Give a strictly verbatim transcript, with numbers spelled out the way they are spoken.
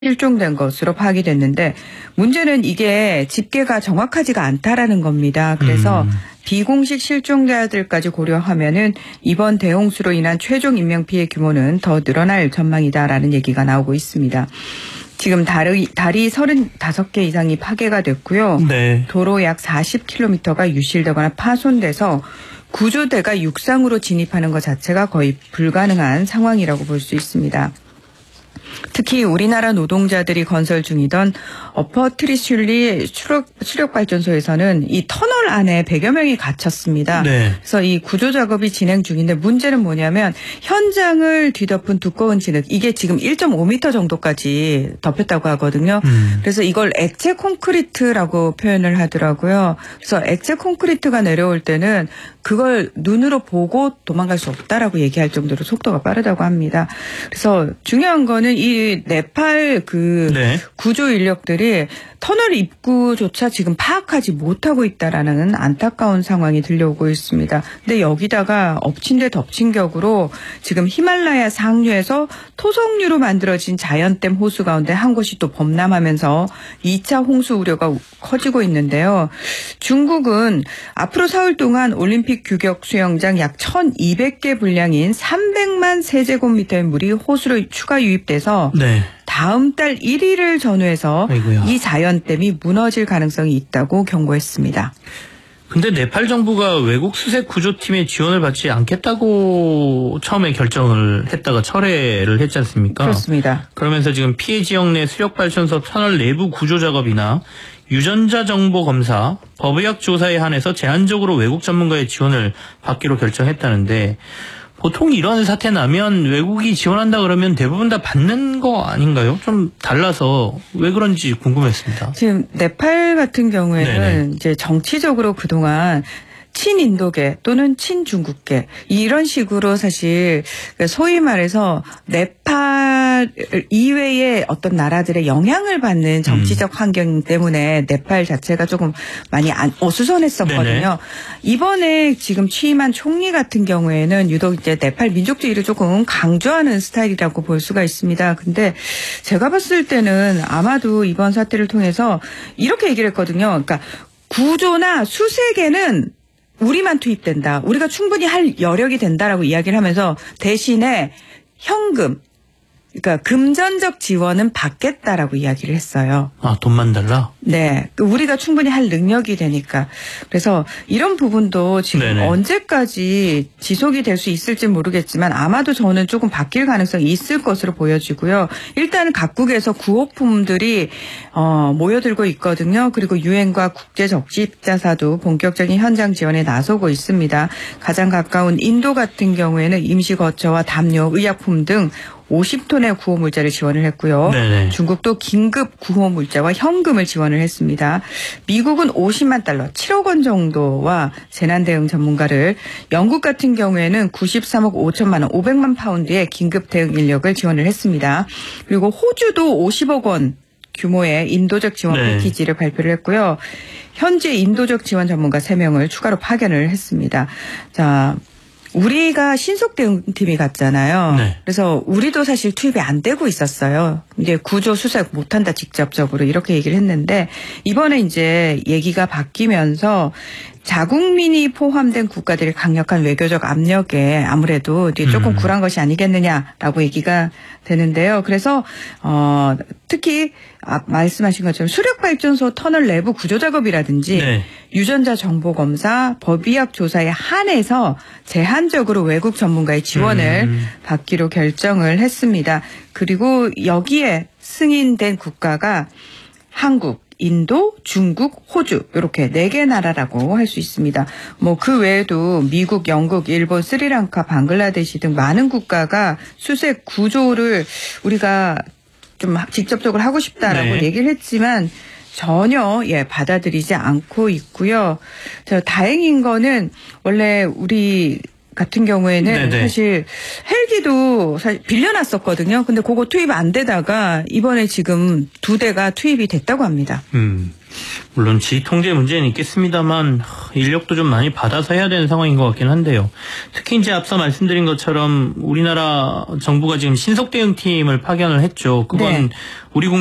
실종된 것으로 파악이 됐는데 문제는 이게 집계가 정확하지가 않다라는 겁니다. 그래서 음. 비공식 실종자들까지 고려하면은 이번 대홍수로 인한 최종 인명 피해 규모는 더 늘어날 전망이다라는 얘기가 나오고 있습니다. 지금 다리, 다리 서른다섯 개 이상이 파괴가 됐고요. 네. 도로 약 사십 킬로미터가 유실되거나 파손돼서 구조대가 육상으로 진입하는 것 자체가 거의 불가능한 상황이라고 볼 수 있습니다. 특히 우리나라 노동자들이 건설 중이던 어퍼 트리슐리 수력, 수력발전소에서는 이 터널 안에 백여 명이 갇혔습니다. 네. 그래서 이 구조 작업이 진행 중인데 문제는 뭐냐면 현장을 뒤덮은 두꺼운 진흙, 이게 지금 일 점 오 미터 정도까지 덮였다고 하거든요. 음. 그래서 이걸 액체 콘크리트라고 표현을 하더라고요. 그래서 액체 콘크리트가 내려올 때는 그걸 눈으로 보고 도망갈 수 없다라고 얘기할 정도로 속도가 빠르다고 합니다. 그래서 중요한 거는 이 네팔 그 네. 구조 인력들이 터널 입구조차 지금 파악하지 못하고 있다라는 안타까운 상황이 들려오고 있습니다. 근데 여기다가 엎친 데 덮친 격으로 지금 히말라야 상류에서 토성류로 만들어진 자연댐 호수 가운데 한 곳이 또 범람하면서 이 차 홍수 우려가 커지고 있는데요. 중국은 앞으로 사흘 동안 올림픽 규격 수영장 약 천이백 개 분량인 삼백만 세제곱미터의 물이 호수로 추가 유입돼서 네. 다음 달 일 일을 전후해서 아이고야. 이 자연댐이 무너질 가능성이 있다고 경고했습니다. 근데 네팔 정부가 외국 수색 구조팀의 지원을 받지 않겠다고 처음에 결정을 했다가 철회를 했지 않습니까? 그렇습니다. 그러면서 지금 피해 지역 내 수력발전소 터널 내부 구조 작업이나 유전자 정보 검사, 법의학 조사에 한해서 제한적으로 외국 전문가의 지원을 받기로 결정했다는데 보통 이런 사태 나면 외국이 지원한다 그러면 대부분 다 받는 거 아닌가요? 좀 달라서 왜 그런지 궁금했습니다. 지금 네팔 같은 경우에는 네네. 이제 정치적으로 그동안 친인도계 또는 친중국계 이런 식으로 사실 소위 말해서 네팔 이외의 어떤 나라들의 영향을 받는 정치적 음. 환경 때문에 네팔 자체가 조금 많이 어수선했었거든요. 네네. 이번에 지금 취임한 총리 같은 경우에는 유독 이제 네팔 민족주의를 조금 강조하는 스타일이라고 볼 수가 있습니다. 근데 제가 봤을 때는 아마도 이번 사태를 통해서 이렇게 얘기를 했거든요. 그러니까 구조나 수색에는 우리만 투입된다. 우리가 충분히 할 여력이 된다라고 이야기를 하면서 대신에 현금, 그러니까 금전적 지원은 받겠다라고 이야기를 했어요. 아, 돈만 달라? 네. 우리가 충분히 할 능력이 되니까. 그래서 이런 부분도 지금 네네. 언제까지 지속이 될 수 있을지 모르겠지만 아마도 저는 조금 바뀔 가능성이 있을 것으로 보여지고요. 일단은 각국에서 구호품들이 어, 모여들고 있거든요. 그리고 유엔과 국제적십자사도 본격적인 현장 지원에 나서고 있습니다. 가장 가까운 인도 같은 경우에는 임시거처와 담요, 의약품 등 오십 톤의 구호물자를 지원을 했고요. 네네. 중국도 긴급 구호물자와 현금을 지원을 했습니다. 미국은 오십만 달러, 칠억 원 정도와 재난대응 전문가를, 영국 같은 경우에는 구십삼억 오천만 원, 오백만 파운드의 긴급 대응 인력을 지원을 했습니다. 그리고 호주도 오십억 원 규모의 인도적 지원 네. 패키지를 발표를 했고요. 현재 인도적 지원 전문가 세 명을 추가로 파견을 했습니다. 자, 우리가 신속 대응팀이 갔잖아요. 네. 그래서 우리도 사실 투입이 안 되고 있었어요. 이제 구조 수색 못한다 직접적으로 이렇게 얘기를 했는데 이번에 이제 얘기가 바뀌면서 자국민이 포함된 국가들의 강력한 외교적 압력에 아무래도 조금 굴한 것이 아니겠느냐라고 얘기가 되는데요. 그래서 어, 특히 아, 말씀하신 것처럼 수력발전소 터널 내부 구조작업이라든지 네. 유전자 정보 검사, 법의학 조사에 한해서 제한적으로 외국 전문가의 지원을 음. 받기로 결정을 했습니다. 그리고 여기에 승인된 국가가 한국, 인도, 중국, 호주 이렇게 네 개 나라라고 할 수 있습니다. 뭐 그 외에도 미국, 영국, 일본, 스리랑카, 방글라데시 등 많은 국가가 수색 구조를 우리가 좀 직접적으로 하고 싶다라고 네. 얘기를 했지만 전혀 예 받아들이지 않고 있고요. 저 다행인 거는 원래 우리 같은 경우에는 네네. 사실 헬기도 사실 빌려놨었거든요. 근데 그거 투입 안 되다가 이번에 지금 두 대가 투입이 됐다고 합니다. 음, 물론 지휘 통제 문제는 있겠습니다만 인력도 좀 많이 받아서 해야 되는 상황인 것 같긴 한데요. 특히 이제 앞서 말씀드린 것처럼 우리나라 정부가 지금 신속 대응팀을 파견을 했죠. 그건 네. 우리